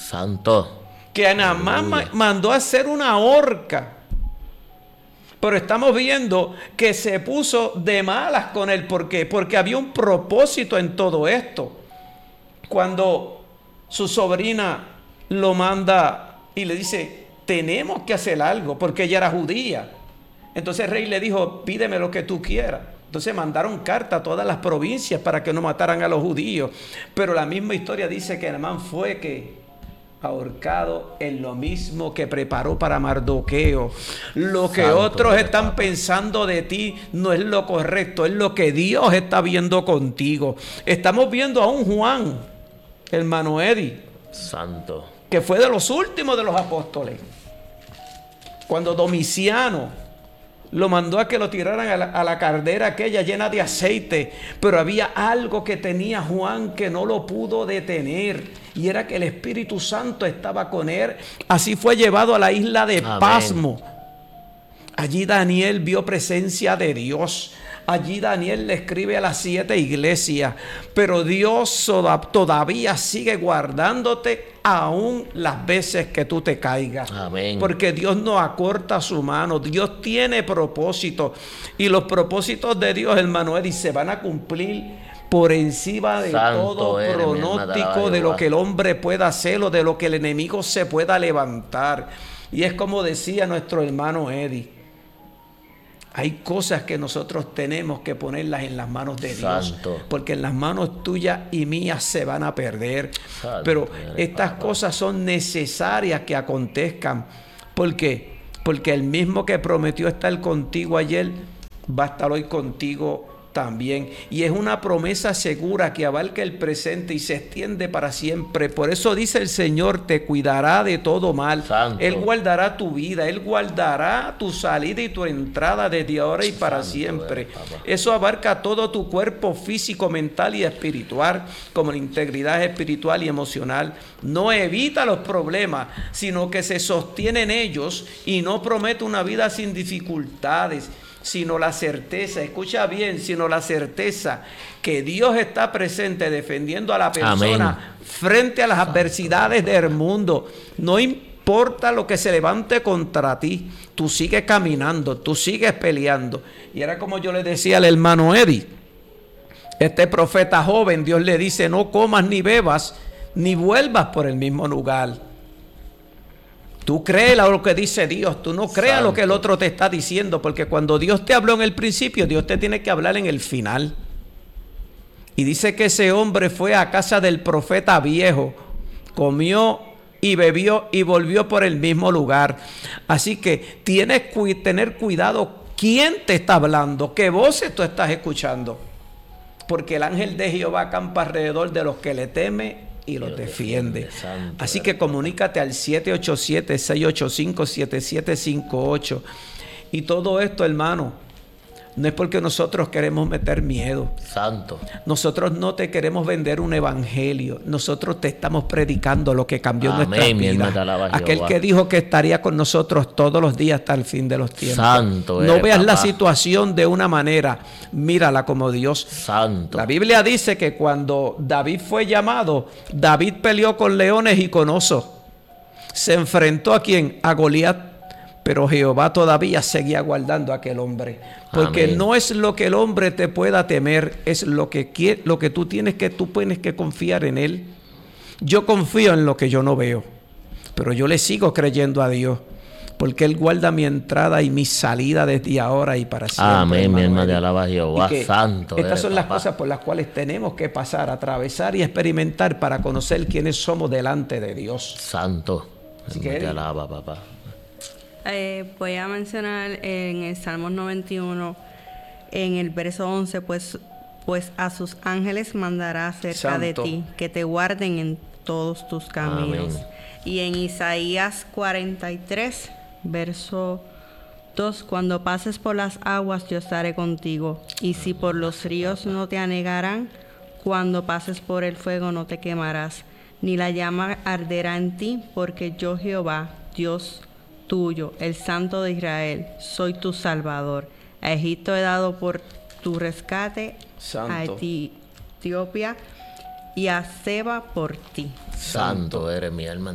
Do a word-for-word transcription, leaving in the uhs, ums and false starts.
Santo. Que Naamán ma- mandó a hacer una horca. Pero estamos viendo que se puso de malas con él. ¿Por qué? Porque había un propósito en todo esto. Cuando su sobrina lo manda y le dice, tenemos que hacer algo, porque ella era judía. Entonces el rey le dijo, pídeme lo que tú quieras. Entonces mandaron carta a todas las provincias para que no mataran a los judíos. Pero la misma historia dice que Naamán fue que ahorcado en lo mismo que preparó para Mardoqueo. Lo que Santo otros Dios, están papá. pensando de ti no es lo correcto, es lo que Dios está viendo contigo. Estamos viendo a un Juan, hermano Eddie, Santo. que fue de los últimos de los apóstoles. Cuando Domiciano lo mandó a que lo tiraran a la, a la caldera aquella llena de aceite, pero había algo que tenía Juan que no lo pudo detener, y era que el Espíritu Santo estaba con él. Así fue llevado a la isla de Amén. Pasmo. Allí Daniel vio presencia de Dios. Allí Daniel le escribe a las siete iglesias, pero Dios todavía sigue guardándote aún las veces que tú te caigas. Amén. Porque Dios no acorta su mano, Dios tiene propósitos, y los propósitos de Dios, hermano Eddie, se van a cumplir por encima de Santo todo eres, mi alma te alaba, pronóstico de lo Jehová. que el hombre pueda hacer o de lo que el enemigo se pueda levantar. Y es como decía nuestro hermano Eddie, hay cosas que nosotros tenemos que ponerlas en las manos de Dios, Santo. porque en las manos tuyas y mías se van a perder. Santo Pero eres, estas papá. cosas son necesarias que acontezcan. ¿Por qué? Porque el mismo que prometió estar contigo ayer va a estar hoy contigo también. Y es una promesa segura que abarca el presente y se extiende para siempre. Por eso dice el Señor, te cuidará de todo mal. Santo. Él guardará tu vida, Él guardará tu salida y tu entrada desde ahora y para Santo siempre. eres, papá. Eso abarca todo tu cuerpo físico, mental y espiritual, como la integridad espiritual y emocional. No evita los problemas, sino que se sostiene en ellos y no promete una vida sin dificultades, sino la certeza, escucha bien, sino la certeza que Dios está presente defendiendo a la persona Amén. frente a las adversidades del mundo. No importa lo que se levante contra ti, tú sigues caminando, tú sigues peleando. Y era como yo le decía al hermano Eddie, este profeta joven, Dios le dice, no comas ni bebas, ni vuelvas por el mismo lugar. Tú crees lo que dice Dios, tú no creas Santo. lo que el otro te está diciendo, porque cuando Dios te habló en el principio, Dios te tiene que hablar en el final. Y dice que ese hombre fue a casa del profeta viejo, comió y bebió y volvió por el mismo lugar. Así que tienes que tener cuidado quién te está hablando, qué voces tú estás escuchando, porque el ángel de Jehová acampa alrededor de los que le temen y los defiende. defiende, santo, Así que comunícate al siete ocho siete, seis ocho cinco, siete siete cinco ocho. Y todo esto, hermano, no es porque nosotros queremos meter miedo. Santo. Nosotros no te queremos vender un evangelio. Nosotros te estamos predicando lo que cambió Amén, nuestra mi alma te vida. alaba, Aquel Jehová. que dijo que estaría con nosotros todos los días hasta el fin de los tiempos. Santo No eres, veas la papá. situación de una manera, mírala como Dios. Santo. La Biblia dice que cuando David fue llamado, David peleó con leones y con osos. Se enfrentó a quién? A Goliat. Pero Jehová todavía seguía guardando a aquel hombre. Porque Amén. no es lo que el hombre te pueda temer, es lo que quiere, lo que tú tienes que, tú tienes que confiar en él. Yo confío en lo que yo no veo, pero yo le sigo creyendo a Dios, porque Él guarda mi entrada y mi salida desde ahora y para siempre. Amén, mi hermano alma te Eddie. alaba, Jehová. Y que Santo Estas eres, son las papá. cosas por las cuales tenemos que pasar, atravesar y experimentar para conocer quiénes somos delante de Dios. Santo. Así Mi que, alma te Eddie. alaba, papá. Eh, voy a mencionar en el Salmos noventa y uno, en el verso once, pues, pues a sus ángeles mandará cerca de Santo. ti, que te guarden en todos tus caminos. Amén. Y en Isaías cuarenta y tres, verso dos, cuando pases por las aguas yo estaré contigo, y si por los ríos no te anegarán, cuando pases por el fuego no te quemarás, ni la llama arderá en ti, porque yo Jehová, Dios tuyo, el Santo de Israel, soy tu Salvador. A Egipto he dado por tu rescate, Santo. a Eti- Etiopía y a Seba por ti. Santo eres, mi alma